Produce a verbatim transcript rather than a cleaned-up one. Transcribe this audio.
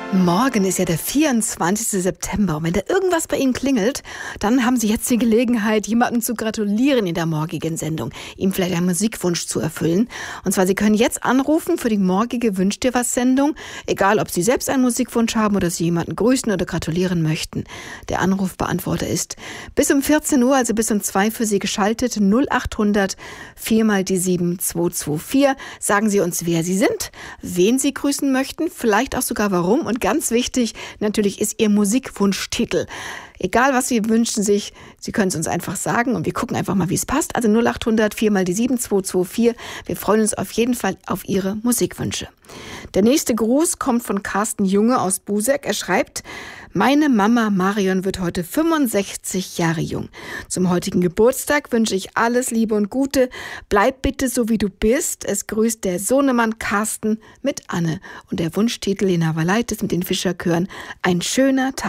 Morgen ist ja der vierundzwanzigste September und wenn da irgendwas bei Ihnen klingelt, dann haben Sie jetzt die Gelegenheit, jemandem zu gratulieren in der morgigen Sendung, ihm vielleicht einen Musikwunsch zu erfüllen. Und zwar, Sie können jetzt anrufen für die morgige Wünsch dir was Sendung, egal ob Sie selbst einen Musikwunsch haben oder Sie jemanden grüßen oder gratulieren möchten. Der Anrufbeantworter ist bis um vierzehn Uhr, also bis um zwei für Sie geschaltet, null acht hundert vier mal die sieben zwei zwei vier. Sagen Sie uns, wer Sie sind, wen Sie grüßen möchten, vielleicht auch sogar warum. Und ganz wichtig, natürlich ist Ihr Musikwunschtitel. Egal, was Sie wünschen sich, Sie können es uns einfach sagen und wir gucken einfach mal, wie es passt. Also null acht hundert vier mal die sieben zwei zwei vier. Wir freuen uns auf jeden Fall auf Ihre Musikwünsche. Der nächste Gruß kommt von Carsten Junge aus Buseck. Er schreibt: Meine Mama Marion wird heute fünfundsechzig Jahre jung. Zum heutigen Geburtstag wünsche ich alles Liebe und Gute. Bleib bitte so, wie du bist. Es grüßt der Sohnemann Carsten mit Anne. Und der Wunschtitel Lena Valaitis mit den Fischerchören: Ein schöner Tag.